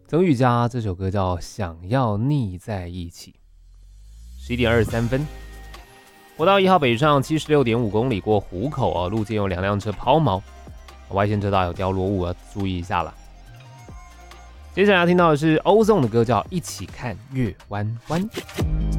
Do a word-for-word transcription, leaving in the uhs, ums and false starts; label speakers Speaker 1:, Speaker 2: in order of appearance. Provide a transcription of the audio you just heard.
Speaker 1: 曾宇佳这首歌叫《想要腻在一起》。十一点二十三分，国道一号北上七十六点五公里过湖口啊，路肩有两辆车抛锚，外线车道有掉落物啊，注意一下啦。接下来要听到的是欧颂的歌叫《一起看月弯弯》。